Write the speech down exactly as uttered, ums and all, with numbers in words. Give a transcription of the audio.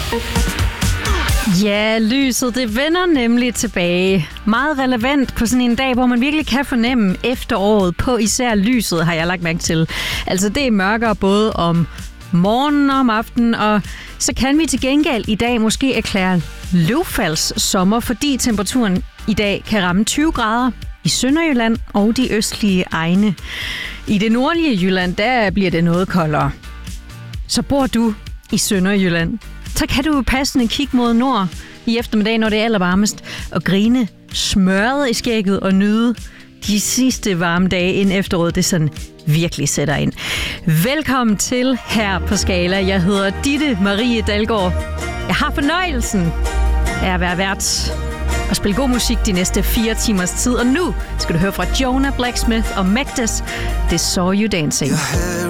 Ja, lyset, det vender nemlig tilbage. Meget relevant på sådan en dag, hvor man virkelig kan fornemme efteråret på især lyset, har jeg lagt mærke til. Altså, det er mørkere både om morgenen og om aftenen, og så kan vi til gengæld i dag måske erklære løvfalds sommer, fordi temperaturen i dag kan ramme tyve grader i Sønderjylland og de østlige egne. I det nordlige Jylland, der bliver det noget koldere. Så bor du i Sønderjylland, så kan du passende kigge mod nord i eftermiddag, når det er allervarmest, og grine smørret i skægget og nyde de sidste varme dage, inden efteråret det sådan virkelig sætter ind. Velkommen til her på Skala. Jeg hedder Ditte Marie Dalgaard. Jeg har fornøjelsen af at være vært og spille god musik de næste fire timers tid. Og nu skal du høre fra Jonah Blacksmith og Magdes, Det Saw You Dancing. Your hair